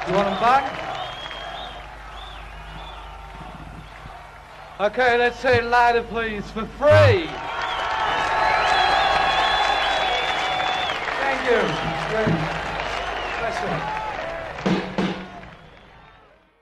You want them back? Okay, let's say it louder, please, for free. Thank you. Great. Bless you.